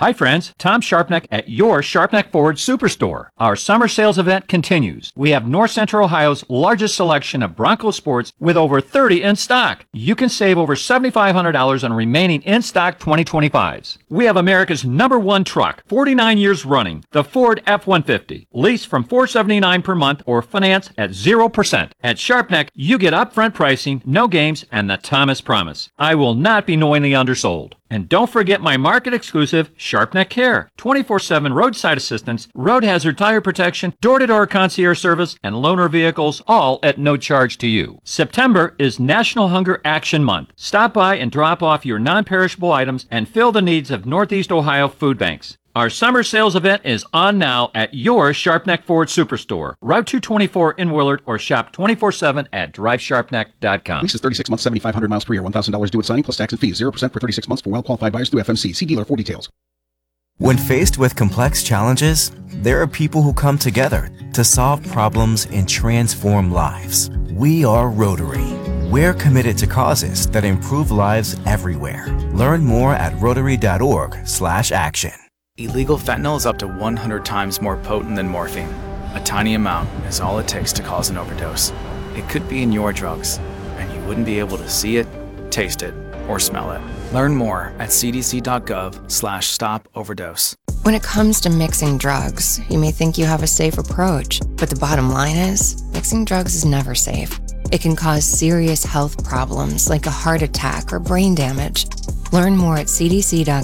Hi friends, Tom Sharpneck at your Sharpneck Ford Superstore. Our summer sales event continues. We have North Central Ohio's largest selection of Bronco Sports with over 30 in stock. You can save over $7,500 on remaining in-stock 2025s. We have America's #1 truck, 49 years running, the Ford F-150. Lease from $479 per month or finance at 0%. At Sharpneck, you get upfront pricing, no games, and the Thomas promise. I will not be knowingly undersold. And don't forget my market exclusive Sharpneck Care. 24/7 roadside assistance, road hazard tire protection, door-to-door concierge service, and loaner vehicles, all at no charge to you. September is National Hunger Action Month. Stop by and drop off your non-perishable items and fill the needs of Northeast Ohio food banks. Our summer sales event is on now at your Sharpneck Ford Superstore, Route 224 in Willard, or shop 24/7 at drivesharpneck.com. Lease is 36 months, 7,500 miles per year, $1,000 due at signing plus tax and fees, 0% for 36 months for well-qualified buyers through FMC. See dealer for details. When faced with complex challenges, there are people who come together to solve problems and transform lives. We are Rotary. We're committed to causes that improve lives everywhere. Learn more at rotary.org/action. Illegal fentanyl is up to 100 times more potent than morphine. A tiny amount is all it takes to cause an overdose. It could be in your drugs, and you wouldn't be able to see it, taste it, or smell it. Learn more at cdc.gov/stop-overdose. When it comes to mixing drugs, you may think you have a safe approach, but the bottom line is, mixing drugs is never safe. It can cause serious health problems like a heart attack or brain damage. Learn more at cdc.gov.